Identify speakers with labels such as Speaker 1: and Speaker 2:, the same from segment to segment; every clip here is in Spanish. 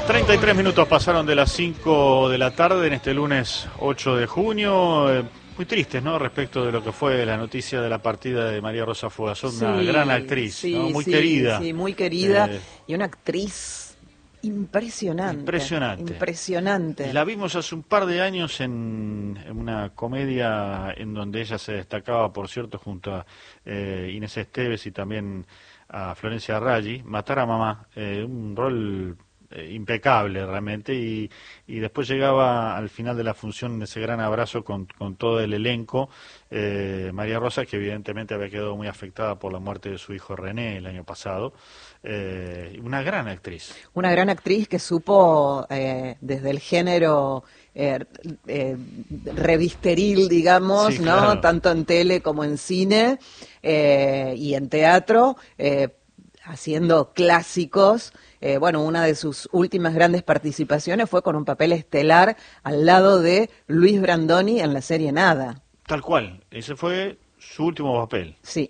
Speaker 1: 33 minutos pasaron de las 5 de la tarde en este lunes 8 de junio. Muy tristes, ¿no? Respecto de lo que fue la noticia de la partida de María Rosa Fugazón, sí, una gran actriz, sí, ¿no? Muy querida.
Speaker 2: Sí, muy querida y una actriz impresionante. Impresionante.
Speaker 1: La vimos hace un par de años en una comedia en donde ella se destacaba, por cierto, junto a Inés Esteves y también a Florencia Raggi, Matar a Mamá, un rol impecable realmente, y después llegaba al final de la función ese gran abrazo con todo el elenco, María Rosa, que evidentemente había quedado muy afectada por la muerte de su hijo René el año pasado. Una gran actriz.
Speaker 2: Una gran actriz que supo desde el género revisteril, digamos, sí, ¿no? Claro. Tanto en tele como en cine y en teatro, haciendo clásicos. Bueno, una de sus últimas grandes participaciones fue con un papel estelar al lado de Luis Brandoni en la serie Nada.
Speaker 1: Tal cual, ese fue su último papel.
Speaker 2: Sí.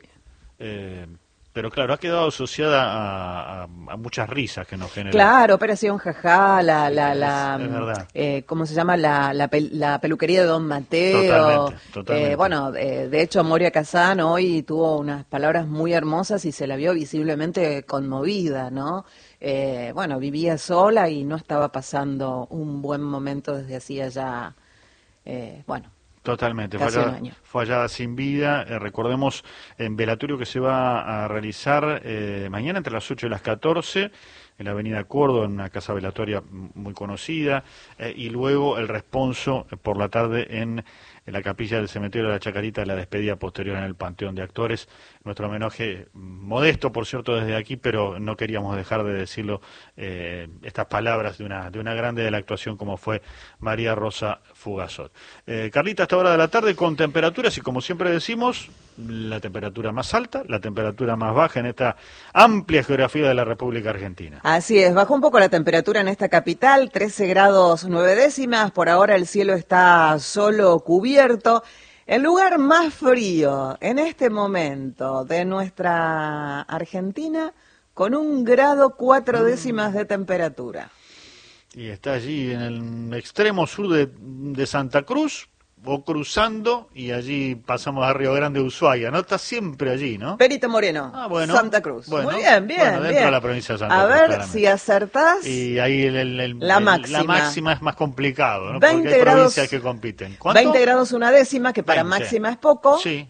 Speaker 1: Pero claro, ha quedado asociada a muchas risas que nos generan.
Speaker 2: Claro, Operación Jajá,
Speaker 1: es verdad.
Speaker 2: ¿Cómo se llama? La peluquería de Don Mateo.
Speaker 1: Totalmente.
Speaker 2: Bueno, de hecho, Moria Kazan hoy tuvo unas palabras muy hermosas y se la vio visiblemente conmovida, ¿no? Bueno, vivía sola y no estaba pasando un buen momento desde hacía ya, bueno.
Speaker 1: Totalmente, fue hallada sin vida. Recordemos en velatorio que se va a realizar mañana entre las 8 y las 14 en la avenida Córdoba, en una casa velatoria muy conocida, y luego el responso por la tarde en la capilla del cementerio de la Chacarita, la despedida posterior en el Panteón de Actores. Nuestro homenaje modesto, por cierto, desde aquí, pero no queríamos dejar de decirlo, estas palabras de una grande de la actuación como fue María Rosa Fugazón. Carlita, a esta hora de la tarde con temperaturas, y como siempre decimos, la temperatura más alta, la temperatura más baja en esta amplia geografía de la República Argentina.
Speaker 2: Así es, bajó un poco la temperatura en esta capital, 13 grados 9 décimas, por ahora el cielo está solo cubierto. El lugar más frío en este momento de nuestra Argentina, con 1 grado 4 décimas de temperatura.
Speaker 1: Y está allí en el extremo sur de Santa Cruz, o cruzando, y allí pasamos a Río Grande, Ushuaia, ¿no? Está siempre allí, ¿no?
Speaker 2: Perito Moreno,
Speaker 1: bueno,
Speaker 2: Santa Cruz.
Speaker 1: Bueno,
Speaker 2: muy bien,
Speaker 1: bueno, dentro de la provincia de Santa Cruz.
Speaker 2: A ver
Speaker 1: claramente.
Speaker 2: si acertás.
Speaker 1: Y ahí la máxima es más complicado, ¿no?
Speaker 2: 20
Speaker 1: porque hay
Speaker 2: grados,
Speaker 1: provincias que compiten. ¿Cuánto?
Speaker 2: 20 grados 1 décima, que para
Speaker 1: 20.
Speaker 2: máxima es poco.
Speaker 1: Sí.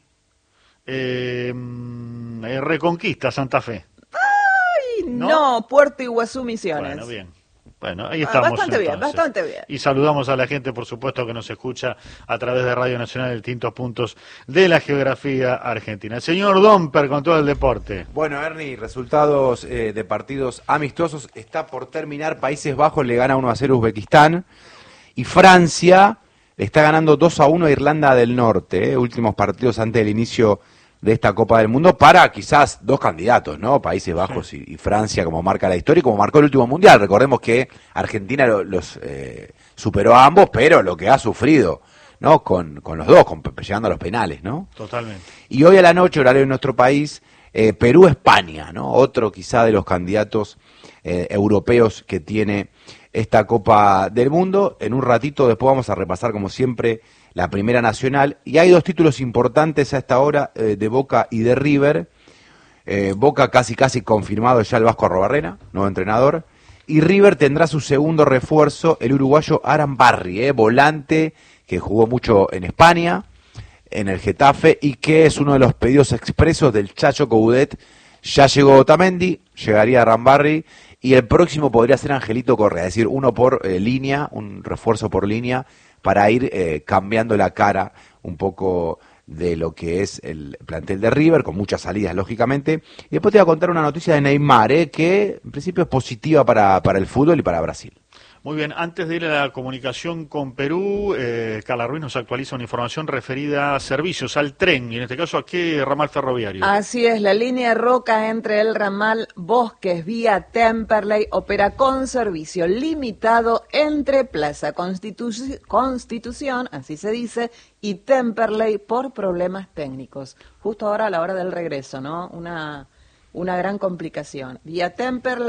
Speaker 1: Reconquista, Santa Fe.
Speaker 2: ¡Ay, no! Puerto Iguazú, Misiones.
Speaker 1: Bueno, bien. Bueno, ahí estamos.
Speaker 2: Bastante bien.
Speaker 1: Y saludamos a la gente, por supuesto, que nos escucha a través de Radio Nacional de distintos puntos de la geografía argentina. El señor Domper con todo el deporte.
Speaker 3: Bueno, Ernie, resultados de partidos amistosos. Está por terminar. Países Bajos le gana 1-0 a Uzbekistán. Y Francia le está ganando 2-1 a Irlanda del Norte. Últimos partidos antes del inicio de esta Copa del Mundo para quizás dos candidatos, ¿no? Países Bajos y Francia, como marca la historia y como marcó el último Mundial. Recordemos que Argentina los superó a ambos, pero lo que ha sufrido, ¿no? Con los dos, llegando a los penales, ¿no?
Speaker 1: Totalmente.
Speaker 3: Y hoy a la noche, horario de nuestro país, Perú-España, ¿no? Otro quizá de los candidatos europeos que tiene esta Copa del Mundo. En un ratito después vamos a repasar, como siempre, la Primera Nacional, y hay dos títulos importantes a esta hora, de Boca y de River. Boca casi confirmado ya el Vasco Arrobarrena, nuevo entrenador, y River tendrá su segundo refuerzo, el uruguayo Aran Barri, volante que jugó mucho en España, en el Getafe, y que es uno de los pedidos expresos del Chacho Coudet. Ya llegó Otamendi, llegaría Aran Barri, y el próximo podría ser Angelito Correa, es decir, uno por línea, un refuerzo por línea, para ir cambiando la cara un poco de lo que es el plantel de River, con muchas salidas, lógicamente. Y después te voy a contar una noticia de Neymar, que en principio es positiva para el fútbol y para Brasil.
Speaker 1: Muy bien, antes de ir a la comunicación con Perú, Carla Ruiz nos actualiza una información referida a servicios, al tren, y en este caso a qué ramal ferroviario.
Speaker 2: Así es, la línea Roca entre el ramal Bosques vía Temperley opera con servicio limitado entre Plaza Constitución, así se dice, y Temperley por problemas técnicos. Justo ahora a la hora del regreso, ¿no? Una gran complicación. Vía Temperley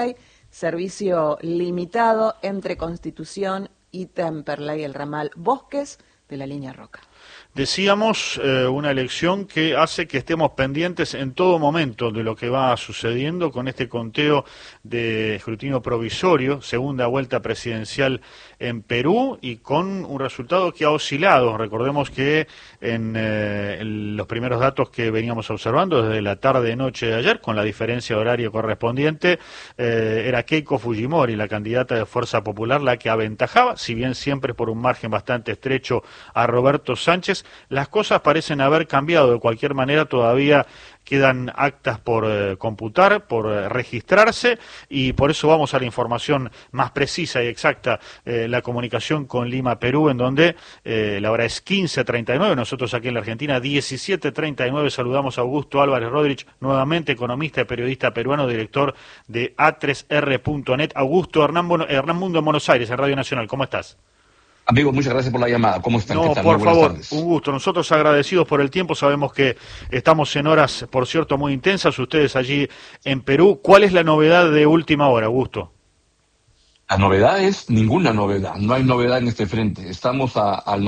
Speaker 2: servicio limitado entre Constitución y Temperley, el ramal Bosques de la línea Roca.
Speaker 1: Decíamos una elección que hace que estemos pendientes en todo momento de lo que va sucediendo con este conteo de escrutinio provisorio, segunda vuelta presidencial en Perú, y con un resultado que ha oscilado. Recordemos que en los primeros datos que veníamos observando desde la tarde-noche de ayer, con la diferencia de horario correspondiente, era Keiko Fujimori, la candidata de Fuerza Popular, la que aventajaba, si bien siempre por un margen bastante estrecho, a Roberto Sánchez. Las cosas parecen haber cambiado. De cualquier manera, todavía quedan actas por computar, por registrarse, y por eso vamos a la información más precisa y exacta, la comunicación con Lima, Perú, en donde la hora es 15:39, nosotros aquí en la Argentina 17:39. Saludamos a Augusto Álvarez Rodríguez, nuevamente economista y periodista peruano, director de A3R.net. Augusto, Hernán Mundo en Buenos Aires, en Radio Nacional, ¿cómo estás?
Speaker 4: Amigo, muchas gracias por la llamada. ¿Cómo están?
Speaker 1: No, por favor, un gusto. Nosotros agradecidos por el tiempo. Sabemos que estamos en horas, por cierto, muy intensas. Ustedes allí en Perú. ¿Cuál es la novedad de última hora, Augusto?
Speaker 4: La novedad es ninguna novedad. No hay novedad en este frente. Estamos al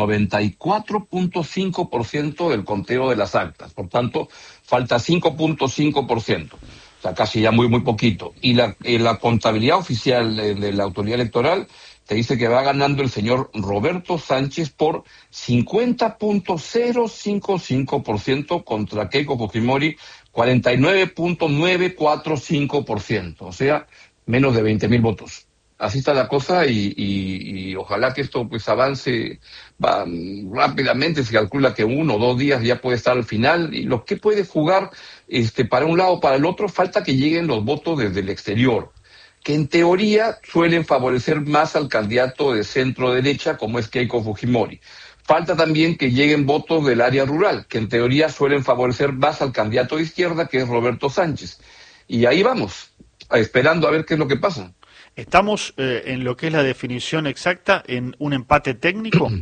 Speaker 4: 94.5% del conteo de las actas. Por tanto, falta 5.5%. O sea, casi ya muy poquito. Y la contabilidad oficial de la autoridad electoral te dice que va ganando el señor Roberto Sánchez por 50.055% contra Keiko Fujimori 49.945%, o sea, menos de 20.000 votos. Así está la cosa y ojalá que esto pues avance rápidamente. Se calcula que 1 o 2 días ya puede estar al final, y lo que puede jugar para un lado o para el otro, falta que lleguen los votos desde el exterior, que en teoría suelen favorecer más al candidato de centro derecha como es Keiko Fujimori. Falta también que lleguen votos del área rural, que en teoría suelen favorecer más al candidato de izquierda, que es Roberto Sánchez. Y ahí vamos, esperando a ver qué es lo que pasa.
Speaker 1: ¿Estamos en lo que es la definición exacta, en un empate técnico?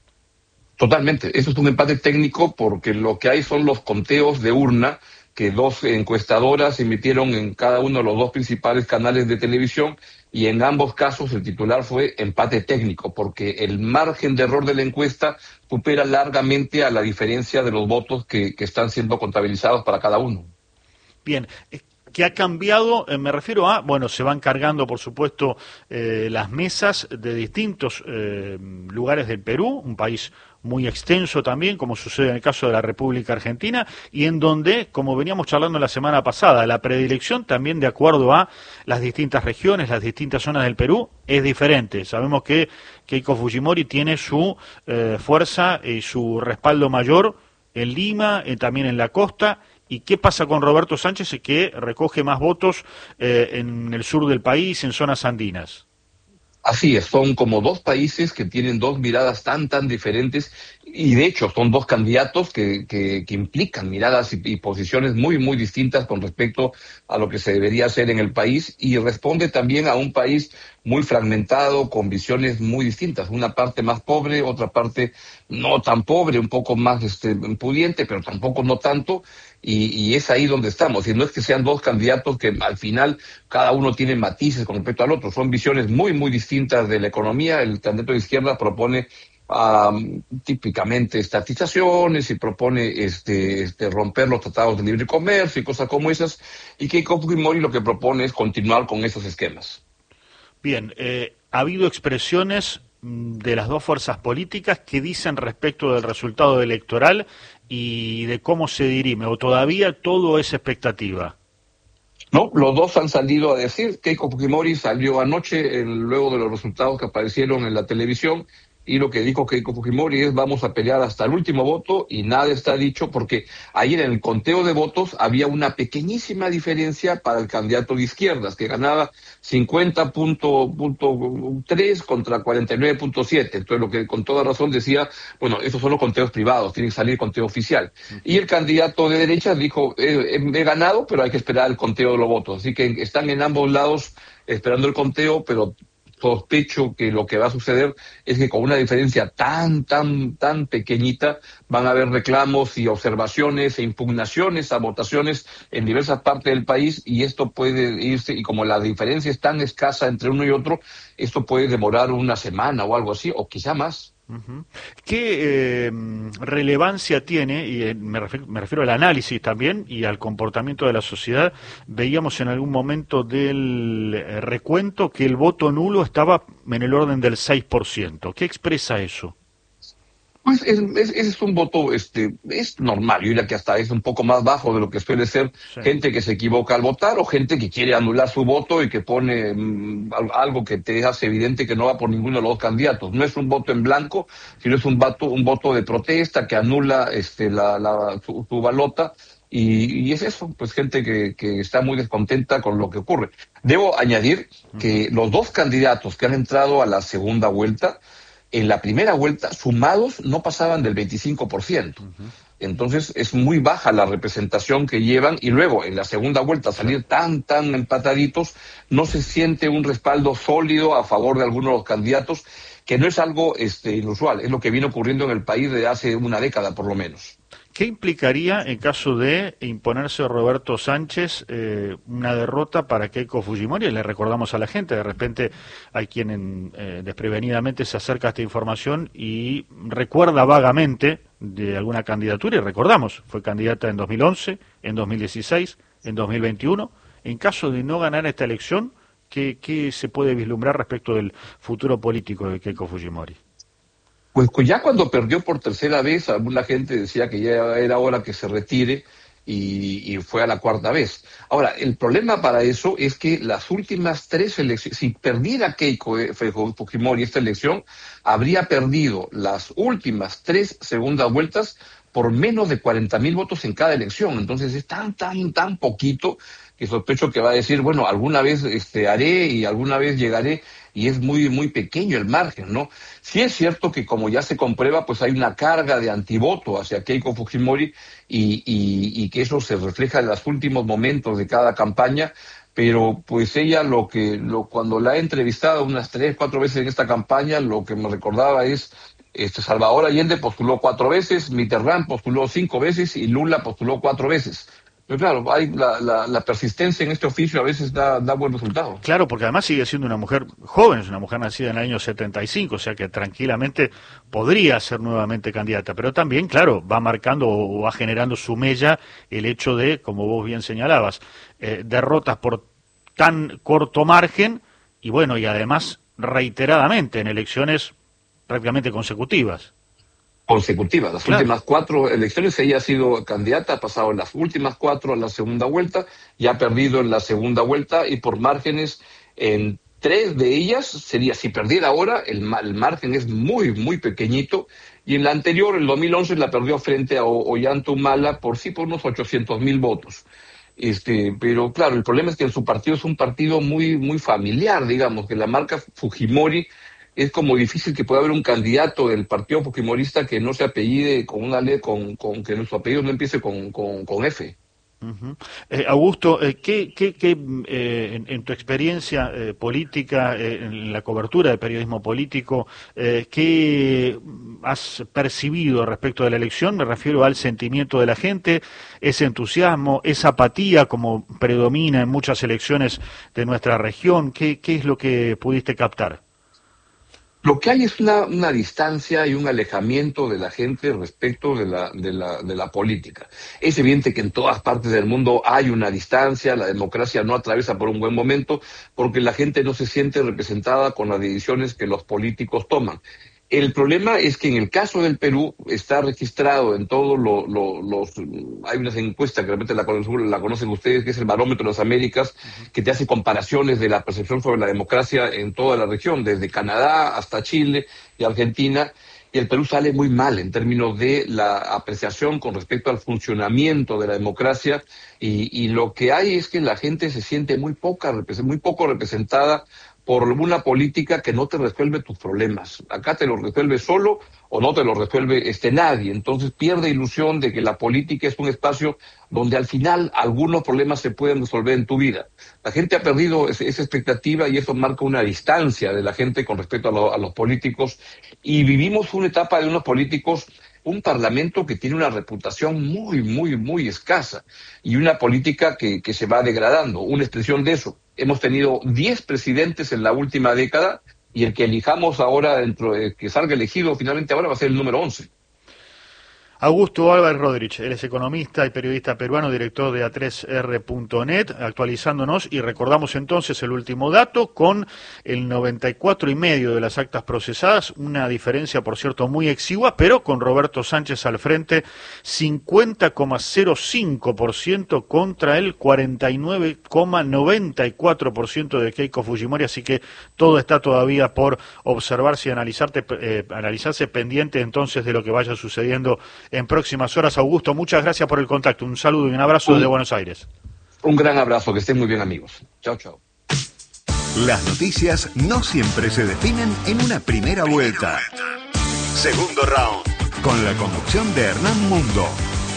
Speaker 4: Totalmente, eso es un empate técnico porque lo que hay son los conteos de urna que 2 encuestadoras emitieron en cada uno de los 2 principales canales de televisión, y en ambos casos el titular fue empate técnico, porque el margen de error de la encuesta supera largamente a la diferencia de los votos que están siendo contabilizados para cada uno.
Speaker 1: Bien, ¿qué ha cambiado? Me refiero a, bueno, se van cargando, por supuesto, las mesas de distintos lugares del Perú, un país muy extenso también, como sucede en el caso de la República Argentina, y en donde, como veníamos charlando la semana pasada, la predilección también de acuerdo a las distintas regiones, las distintas zonas del Perú, es diferente. Sabemos que Keiko Fujimori tiene su fuerza y su respaldo mayor en Lima, también en la costa. ¿Y qué pasa con Roberto Sánchez, que recoge más votos en el sur del país, en zonas andinas?
Speaker 4: Así es, son como 2 países que tienen 2 miradas tan diferentes, y de hecho son 2 candidatos que implican miradas y posiciones muy distintas con respecto a lo que se debería hacer en el país, y responde también a un país muy fragmentado, con visiones muy distintas, una parte más pobre, otra parte no tan pobre, un poco más pudiente, pero tampoco no tanto. Y es ahí donde estamos, y no es que sean 2 candidatos que al final cada uno tiene matices con respecto al otro, son visiones muy distintas de la economía. El candidato de izquierda propone típicamente estatizaciones y propone romper los tratados de libre comercio y cosas como esas, y Keiko Fujimori lo que propone es continuar con esos esquemas.
Speaker 1: Bien, ha habido expresiones de las 2 fuerzas políticas que dicen respecto del resultado electoral y de cómo se dirime, o todavía todo es expectativa.
Speaker 4: No, los 2 han salido a decir. Keiko Fujimori salió anoche luego de los resultados que aparecieron en la televisión, y lo que dijo Keiko Fujimori es: vamos a pelear hasta el último voto, y nada está dicho, porque ayer en el conteo de votos había una pequeñísima diferencia para el candidato de izquierdas, que ganaba 50.3 contra 49.7. Entonces, lo que con toda razón decía, bueno, esos son los conteos privados, tiene que salir el conteo oficial. Y el candidato de derecha dijo, he ganado, pero hay que esperar el conteo de los votos. Así que están en ambos lados esperando el conteo, pero sospecho que lo que va a suceder es que con una diferencia tan pequeñita van a haber reclamos y observaciones e impugnaciones a votaciones en diversas partes del país, y esto puede irse, y como la diferencia es tan escasa entre uno y otro, esto puede demorar una semana o algo así, o quizá más.
Speaker 1: Uh-huh. ¿Qué relevancia tiene, y me refiero al análisis también y al comportamiento de la sociedad? Veíamos en algún momento del recuento que el voto nulo estaba en el orden del 6%. ¿Qué expresa eso?
Speaker 4: Pues es un voto, es normal, yo diría que hasta es un poco más bajo de lo que suele ser, sí. Gente que se equivoca al votar o gente que quiere anular su voto y que pone algo que te hace evidente que no va por ninguno de los dos candidatos. No es un voto en blanco, sino es un voto de protesta que anula su balota. Y es eso, pues gente que está muy descontenta con lo que ocurre. Debo añadir que los dos candidatos que han entrado a la segunda vuelta, en la primera vuelta, sumados, no pasaban del 25%. Uh-huh. Entonces, es muy baja la representación que llevan, y luego, en la segunda vuelta, salir tan empataditos, no se siente un respaldo sólido a favor de algunos de los candidatos, que no es algo inusual, es lo que viene ocurriendo en el país desde hace una década, por lo menos.
Speaker 1: ¿Qué implicaría, en caso de imponerse Roberto Sánchez, una derrota para Keiko Fujimori? Le recordamos a la gente, de repente hay quien desprevenidamente se acerca a esta información y recuerda vagamente de alguna candidatura, y recordamos, fue candidata en 2011, en 2016, en 2021. En caso de no ganar esta elección, ¿qué se puede vislumbrar respecto del futuro político de Keiko Fujimori?
Speaker 4: Pues ya cuando perdió por tercera vez, alguna gente decía que ya era hora que se retire, y fue a la cuarta vez. Ahora, el problema para eso es que las últimas tres elecciones, si perdiera Keiko Fujimori esta elección, habría perdido las últimas tres segundas vueltas por menos de 40,000 votos en cada elección. Entonces es tan poquito que sospecho que va a decir, bueno, alguna vez haré y alguna vez llegaré, y es muy pequeño el margen, ¿no? Sí es cierto que, como ya se comprueba, pues hay una carga de antivoto hacia Keiko Fujimori, y que eso se refleja en los últimos momentos de cada campaña, pero pues ella cuando la he entrevistado unas 3-4 veces en esta campaña, lo que me recordaba es Salvador Allende postuló 4 veces, Mitterrand postuló 5 veces y Lula postuló 4 veces. Pero claro, hay la persistencia en este oficio a veces da buen resultado.
Speaker 1: Claro, porque además sigue siendo una mujer joven, es una mujer nacida en el año 75, o sea que tranquilamente podría ser nuevamente candidata, pero también, claro, va marcando o va generando su mella el hecho de, como vos bien señalabas, derrotas por tan corto margen, y bueno, y además reiteradamente en elecciones prácticamente consecutivas.
Speaker 4: Las últimas 4 elecciones ella ha sido candidata, ha pasado en las últimas 4 a la segunda vuelta, y ha perdido en la segunda vuelta, y por márgenes en 3 de ellas sería, si perdiera ahora, el margen es muy pequeñito, y en la anterior, el 2011, la perdió frente a Ollanta Humala por unos 800,000 votos. Pero claro, el problema es que en su partido es un partido muy familiar, digamos, que la marca Fujimori es como difícil que pueda haber un candidato del partido fujimorista que no se apellide con una ley, con que nuestro apellido no empiece con F.
Speaker 1: Uh-huh. Augusto, ¿qué en tu experiencia política, en la cobertura de periodismo político, qué has percibido respecto de la elección? Me refiero al sentimiento de la gente, ese entusiasmo, esa apatía como predomina en muchas elecciones de nuestra región. ¿Qué es lo que pudiste captar?
Speaker 4: Lo que hay es una distancia y un alejamiento de la gente respecto de la política. Es evidente que en todas partes del mundo hay una distancia, la democracia no atraviesa por un buen momento, porque la gente no se siente representada con las decisiones que los políticos toman. El problema es que en el caso del Perú está registrado en todos hay unas encuestas que realmente la conocen ustedes, que es el Barómetro de las Américas, que te hace comparaciones de la percepción sobre la democracia en toda la región, desde Canadá hasta Chile y Argentina, y el Perú sale muy mal en términos de la apreciación con respecto al funcionamiento de la democracia, y lo que hay es que la gente se siente muy poco representada por una política que no te resuelve tus problemas. Acá te lo resuelve solo o no te lo resuelve nadie. Entonces pierde ilusión de que la política es un espacio donde al final algunos problemas se pueden resolver en tu vida. La gente ha perdido esa expectativa y eso marca una distancia de la gente con respecto a los políticos, y vivimos una etapa de unos políticos, un parlamento que tiene una reputación muy, muy, muy escasa y una política que se va degradando. Una expresión de eso: hemos tenido 10 presidentes en la última década y el que elijamos ahora, que salga elegido finalmente ahora, va a ser el número 11.
Speaker 1: Augusto Álvarez Rodríguez, él es economista y periodista peruano, director de A3R.net, actualizándonos, y recordamos entonces el último dato, con el 94,5% de las actas procesadas, una diferencia, por cierto, muy exigua, pero con Roberto Sánchez al frente, 50,05% contra el 49,94% de Keiko Fujimori, así que todo está todavía por observarse y analizarse, pendiente entonces de lo que vaya sucediendo en próximas horas. Augusto, muchas gracias por el contacto. Un saludo y un abrazo desde Buenos Aires.
Speaker 4: Un gran abrazo, que estén muy bien, amigos. Chao, chao.
Speaker 5: Las noticias no siempre se definen en una primera vuelta. Segundo round, con la conducción de Hernán Mundo.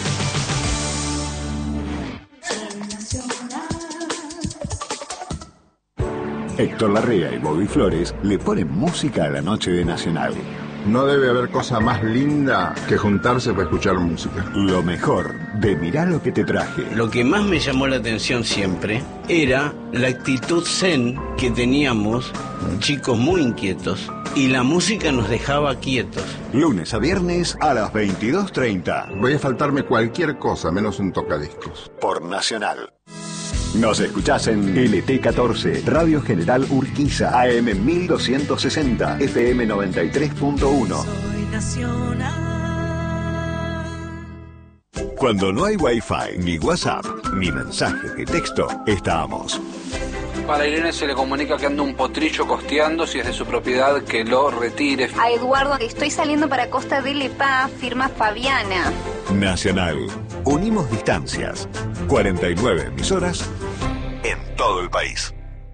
Speaker 5: Héctor Larrea y Bobby Flores le ponen música a la noche de Nacional.
Speaker 6: No debe haber cosa más linda que juntarse para escuchar música.
Speaker 5: Lo mejor de Mirá lo que te traje.
Speaker 7: Lo que más me llamó la atención siempre era la actitud zen que teníamos, chicos muy inquietos, y la música nos dejaba quietos.
Speaker 5: Lunes a viernes a las 22:30.
Speaker 6: Voy a faltarme cualquier cosa menos un tocadiscos.
Speaker 5: Por Nacional. Nos escuchás en LT14, Radio General Urquiza, AM 1260, FM 93.1.
Speaker 8: Soy nacional.
Speaker 5: Cuando no hay Wi-Fi, ni WhatsApp, ni mensajes de texto, estamos.
Speaker 9: Para Irene se le comunica que anda un potrillo costeando, si es de su propiedad que lo retire.
Speaker 10: A Eduardo, estoy saliendo para Costa del Epá, firma Fabiana.
Speaker 5: Nacional. Unimos distancias. 49 emisoras en todo el país.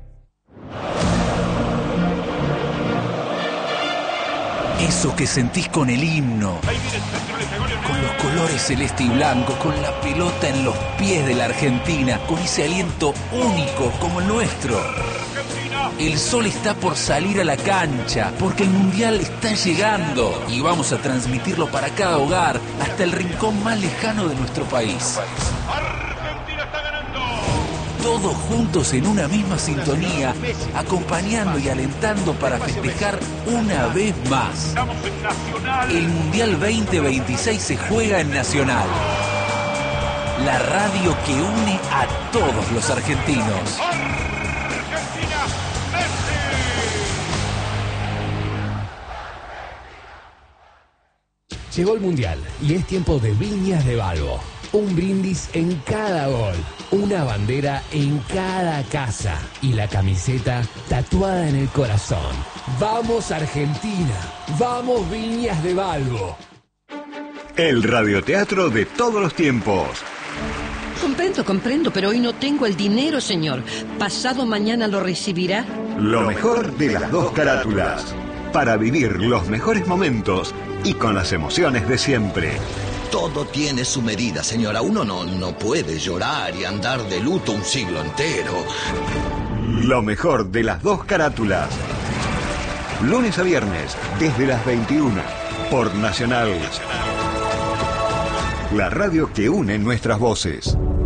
Speaker 11: Eso que sentís con el himno, con los colores celeste y blanco, con la pelota en los pies de la Argentina, con ese aliento único como el nuestro. El sol está por salir a la cancha, porque el Mundial está llegando y vamos a transmitirlo para cada hogar, hasta el rincón más lejano de nuestro país.
Speaker 12: Argentina está ganando.
Speaker 11: Todos juntos en una misma sintonía, acompañando y alentando para festejar una vez más.
Speaker 12: Estamos en Nacional.
Speaker 11: El Mundial 2026 se juega en Nacional. La radio que une a todos los argentinos.
Speaker 13: Llegó el Mundial y es tiempo de Viñas de Balbo. Un brindis en cada gol, una bandera en cada casa y la camiseta tatuada en el corazón. ¡Vamos Argentina! ¡Vamos Viñas de Balbo!
Speaker 5: El radioteatro de todos los tiempos.
Speaker 14: Comprendo, pero hoy no tengo el dinero, señor. ¿Pasado mañana lo recibirá?
Speaker 5: Lo mejor de las dos carátulas. Para vivir los mejores momentos y con las emociones de siempre.
Speaker 15: Todo tiene su medida, señora. Uno no puede llorar y andar de luto un siglo entero.
Speaker 5: Lo mejor de las dos carátulas. Lunes a viernes, desde las 21, por Nacional. La radio que une nuestras voces.